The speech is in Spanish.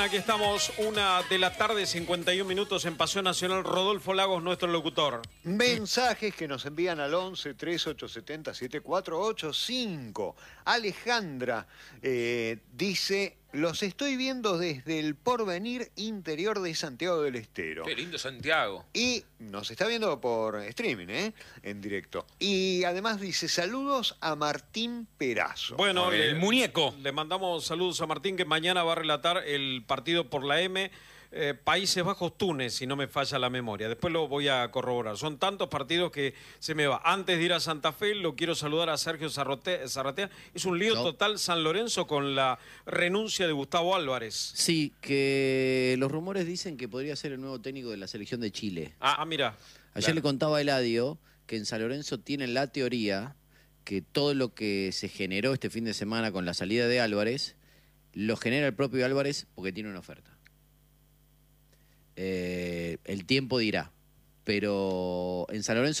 Aquí estamos, 1:00 51 en Paseo Nacional. Rodolfo Lagos, nuestro locutor. Mensajes que nos envían al 11 3870 7485. Alejandra dice: los estoy viendo desde el Porvenir interior de Santiago del Estero. Qué lindo Santiago. Y nos está viendo por streaming, en directo. Y además dice: saludos a Martín Perazo. Bueno, El muñeco. Le mandamos saludos a Martín, que mañana va a relatar el partido por la M. Países Bajos-Túnez, si no me falla la memoria. Después lo voy a corroborar. Son tantos partidos que se me va. Antes de ir a Santa Fe, lo quiero saludar a Sergio Zarratea. Es un lío total San Lorenzo con la renuncia de Gustavo Álvarez. Sí, que los rumores dicen que podría ser el nuevo técnico de la selección de Chile. Mira. Ayer le contaba a Eladio que en San Lorenzo tienen la teoría que todo lo que se generó este fin de semana con la salida de Álvarez, lo genera el propio Álvarez porque tiene una oferta. El tiempo dirá, pero en San Lorenzo